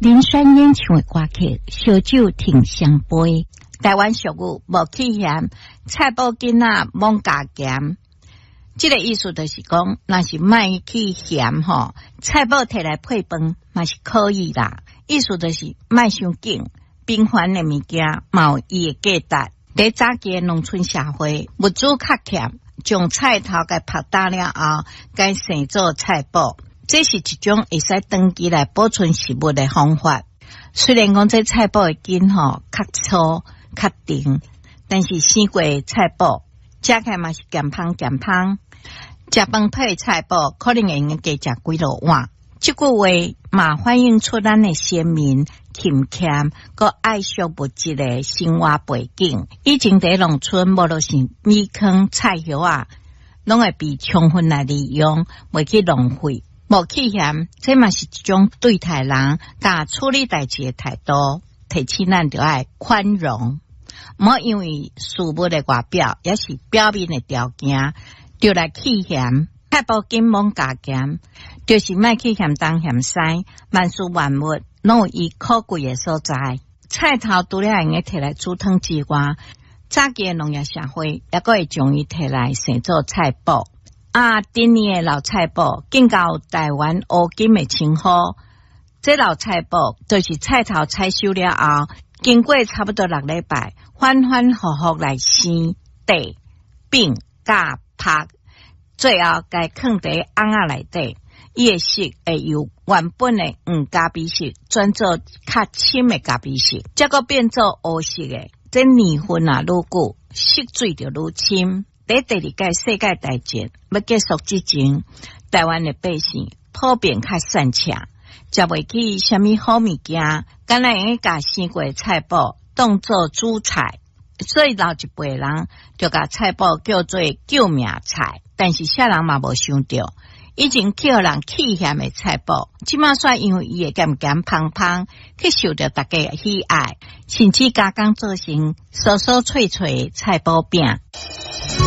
林酸演唱的歌曲烧酒停香杯。台湾俗语无去嫌，菜脯囡仔罔加咸。这个意思就是讲，若是卖去嫌吼，菜脯摕来配饭嘛是可以啦。意思就是卖伤紧，平凡的物件嘛有伊的价值。在早期的农村社会，物资较欠，将菜头给拍打了后，该生做菜脯。这是一种会使长期来保存食物的方法。虽然讲这菜脯的筋吼较粗较长，但是生过的菜脯食起来嘛是咸芳咸芳。食饭配菜脯可能会用加食几落碗。这句话嘛反映出咱的先民勤俭佮爱惜物质的生活背景。以前在农村，无论是米糠、菜叶啊，拢会被充分来利用，袂去浪费。无去嫌，这嘛是一种对待人甲处理代志的态度。提起咱就爱宽容，莫因为事物的外表也是表面的条件，就来去嫌。菜脯紧罔加咸，就是莫去嫌东嫌西，万事万物拢有伊可贵的所在。菜头除了用个摕来煮汤之外，早期的农业社会也个会将伊摕来生做菜脯。丁年的老菜脯更到台湾乌金的称呼。这老菜脯就是菜头采收了后，经过差不多6礼拜，反反复复来生、地、饼、甲、拍，最后该放在甕仔内底。伊的色会由原本的黄咖啡色转做较深的咖啡色，再个变做乌色的。这年份愈久，色水就愈深。在第二届世界大战要结束之前，台湾的百姓普遍较善吃，食袂起什么好物件，敢若用甲生过的菜脯当做主菜，所以老一辈人就甲菜脯叫做救命菜。但是啥人嘛无想到，以前叫人弃嫌的菜脯，即马煞因为伊的咸咸芳芳，去受到大家喜爱，甚至加工做成酥酥脆脆的菜脯饼。